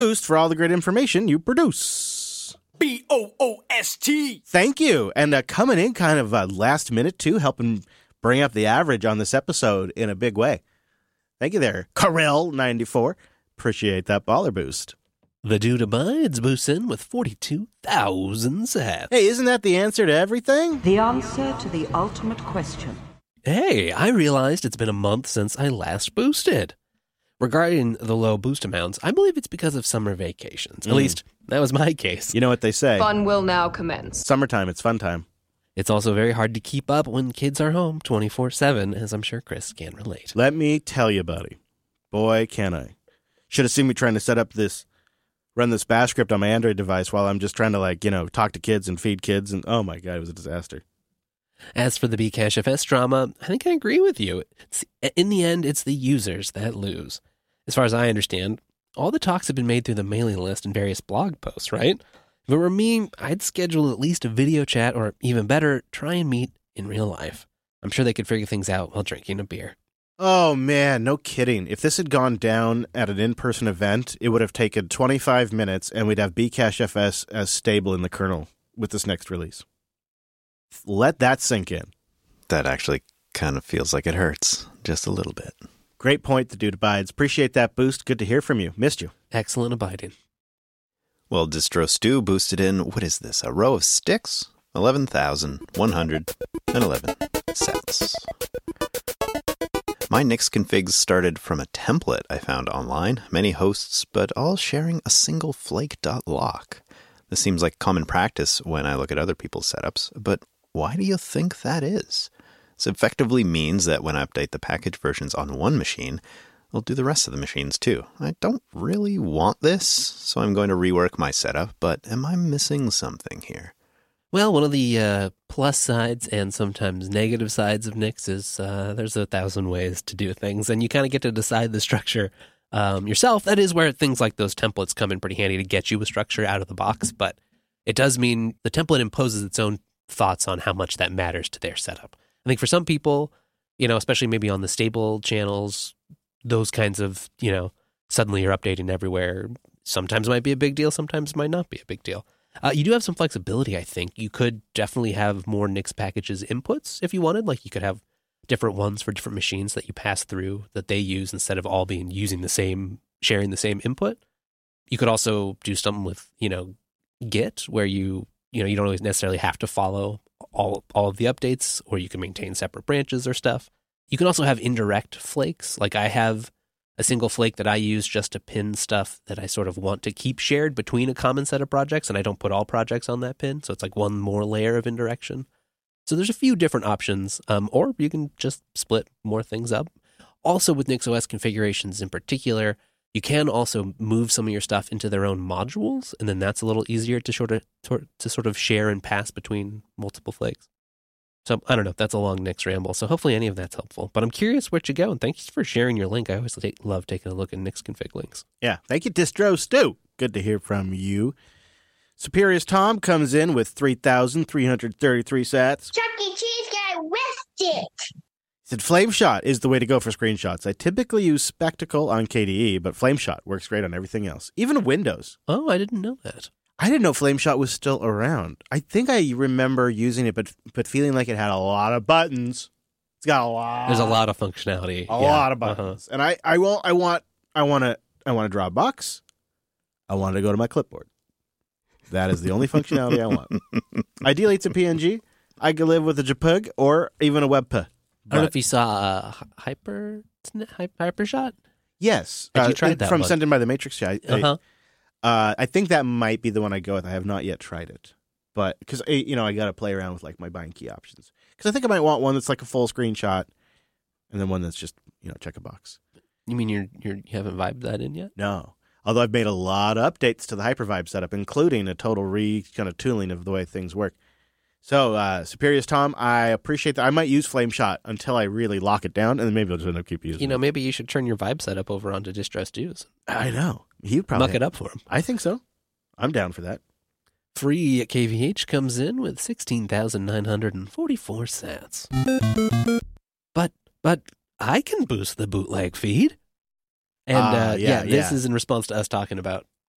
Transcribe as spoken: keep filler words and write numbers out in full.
Boost for all the great information you produce. B O O S T. Thank you. And uh, coming in kind of uh, last minute, too, helping bring up the average on this episode in a big way. Thank you there, Carell ninety-four. Appreciate that baller boost. The dude abides boosts in with forty-two thousand sats. Hey, isn't that the answer to everything? The answer to the ultimate question. Hey, I realized it's been a month since I last boosted. Regarding the low boost amounts, I believe it's because of summer vacations. At Mm. least, that was my case. You know what they say. Fun will now commence. Summertime, it's fun time. It's also very hard to keep up when kids are home twenty-four seven, as I'm sure Chris can relate. Let me tell you, buddy. Boy, can I. Should have seen me trying to set up this, run this bash script on my Android device while I'm just trying to, like, you know, talk to kids and feed kids. And oh my God, it was a disaster. As for the Bcash F S drama, I think I agree with you. It's, in the end, it's the users that lose. As far as I understand, all the talks have been made through the mailing list and various blog posts, right? If it were me, I'd schedule at least a video chat, or even better, try and meet in real life. I'm sure they could figure things out while drinking a beer. Oh, man, no kidding. If this had gone down at an in-person event, it would have taken twenty-five minutes, and we'd have Bcash F S as stable in the kernel with this next release. Let that sink in. That actually kind of feels like it hurts, just a little bit. Great point, the dude abides. Appreciate that boost. Good to hear from you. Missed you. Excellent abiding. Well, Distro Stew boosted in, what is this, a row of sticks? eleven thousand one hundred eleven sets. My Nix configs started from a template I found online, many hosts, but all sharing a single flake.lock. This seems like common practice when I look at other people's setups, but why do you think that is? This effectively means that when I update the package versions on one machine, I'll do the rest of the machines too. I don't really want this, so I'm going to rework my setup, but am I missing something here? Well, one of the uh, plus sides and sometimes negative sides of Nix is uh, there's a thousand ways to do things, and you kind of get to decide the structure um, yourself. That is where things like those templates come in pretty handy to get you a structure out of the box, but it does mean the template imposes its own thoughts on how much that matters to their setup. I think for some people, you know, especially maybe on the stable channels, those kinds of, you know, suddenly you're updating everywhere, sometimes might be a big deal, sometimes might not be a big deal. Uh, you do have some flexibility, I think. You could definitely have more Nix packages inputs if you wanted. Like you could have different ones for different machines that you pass through that they use instead of all being using the same, sharing the same input. You could also do something with, you know, Git where you, you know, you don't always necessarily have to follow all all of the updates, or you can maintain separate branches or stuff. You can also have indirect flakes. Like I have a single flake that I use just to pin stuff that I sort of want to keep shared between a common set of projects, and I don't put all projects on that pin. So it's like one more layer of indirection. So there's a few different options, um, or you can just split more things up. Also with NixOS configurations in particular, you can also move some of your stuff into their own modules, and then that's a little easier to sort of to, to sort of share and pass between multiple flakes. So I don't know. That's a long Nix ramble. So hopefully any of that's helpful. But I'm curious where to go, and thanks for sharing your link. I always take, love taking a look at Nix config links. Yeah, thank you, Distro Stew. Good to hear from you. Superior's Tom comes in with three thousand three hundred thirty-three sats. Chuck E. Cheese guy whiffed it. He said Flameshot is the way to go for screenshots. I typically use Spectacle on K D E, but Flameshot works great on everything else, even Windows. Oh, I didn't know that. I didn't know Flameshot was still around. I think I remember using it, but but feeling like it had a lot of buttons. It's got a lot. There's a lot of functionality. A yeah. lot of buttons, uh-huh. and I I will I want I want to I want to draw a box. I want to go to my clipboard. That is the only functionality I want. Ideally, it's a P N G. I could live with a JPEG or even a WebP. I don't know if you saw uh, Hyper Hypershot. Yes, Had uh, you tried that from one? Sent In by the Matrix? Yeah, I, Uh-huh. I, uh, I think that might be the one I go with. I have not yet tried it, but because you know I got to play around with like my bind key options. Because I think I might want one that's like a full screenshot, and then one that's just you know check a box. You mean you're, you're you haven't vibed that in yet? No, although I've made a lot of updates to the HyperVibe setup, including a total re kind of tooling of the way things work. So, uh, Superior's Tom, I appreciate that. I might use Flameshot until I really lock it down, and then maybe I'll just end up keep using it. You know, maybe you should turn your vibe setup over onto Distro Stews. I know. He'd probably Muck it up for him. I think so. I'm down for that. Free K V H comes in with sixteen thousand nine hundred forty-four sats. But, but I can boost the bootleg feed. And, Uh, uh, yeah, yeah, this yeah. is in response to us talking about